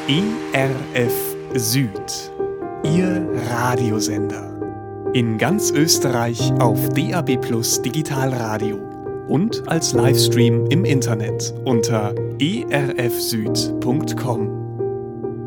ERF Süd, Ihr Radiosender. In ganz Österreich auf DAB+ Digitalradio und als Livestream im Internet unter erfsüd.com.